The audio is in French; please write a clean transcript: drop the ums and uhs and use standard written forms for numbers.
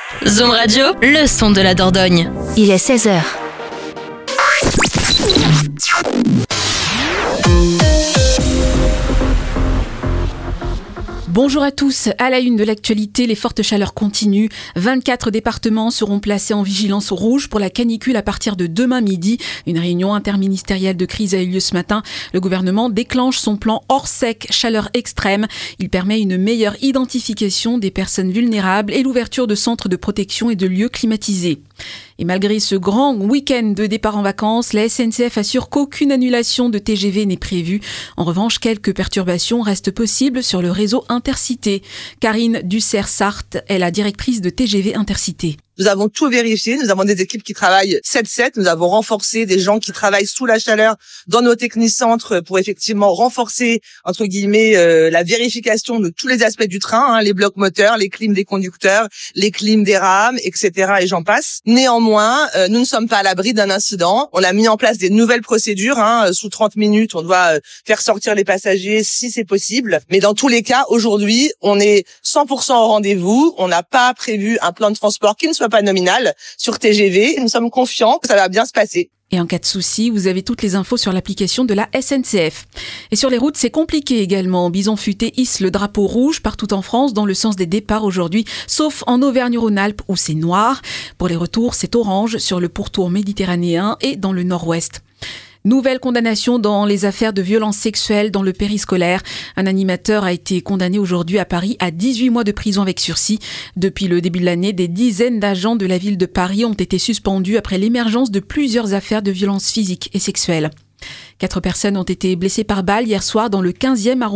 Zoom Radio, le son de la Dordogne. Il est 16h. Bonjour à tous. À la une de l'actualité, les fortes chaleurs continuent. 24 départements seront placés en vigilance rouge pour la canicule à partir de demain midi. Une réunion interministérielle de crise a eu lieu ce matin. Le gouvernement déclenche son plan hors sec chaleur extrême. Il permet une meilleure identification des personnes vulnérables et l'ouverture de centres de protection et de lieux climatisés. Et malgré ce grand week-end de départ en vacances, la SNCF assure qu'aucune annulation de TGV n'est prévue. En revanche, quelques perturbations restent possibles sur le réseau Intercité. Karine Dussert-Sarthe est la directrice de TGV Intercité. Nous avons tout vérifié, nous avons des équipes qui travaillent 7/7, nous avons renforcé des gens qui travaillent sous la chaleur dans nos technicentres pour effectivement renforcer, entre guillemets, la vérification de tous les aspects du train, les blocs moteurs, les clims des conducteurs, les clims des rames, etc. et j'en passe. Néanmoins, nous ne sommes pas à l'abri d'un incident. On a mis en place des nouvelles procédures, sous 30 minutes, on doit faire sortir les passagers si c'est possible. Mais dans tous les cas, aujourd'hui, on est 100% au rendez-vous. On n'a pas prévu un plan de transport qui ne soit pas nominal sur TGV. Nous sommes confiants que ça va bien se passer. Et en cas de souci, vous avez toutes les infos sur l'application de la SNCF. Et sur les routes, c'est compliqué également. Bison Futé hisse le drapeau rouge partout en France dans le sens des départs aujourd'hui, sauf en Auvergne-Rhône-Alpes où c'est noir. Pour les retours, c'est orange sur le pourtour méditerranéen et dans le nord-ouest. Nouvelle condamnation dans les affaires de violences sexuelles dans le périscolaire. Un animateur a été condamné aujourd'hui à Paris à 18 mois de prison avec sursis. Depuis le début de l'année, des dizaines d'agents de la ville de Paris ont été suspendus après l'émergence de plusieurs affaires de violences physiques et sexuelles. 4 personnes ont été blessées par balle hier soir dans le 15e arrondissement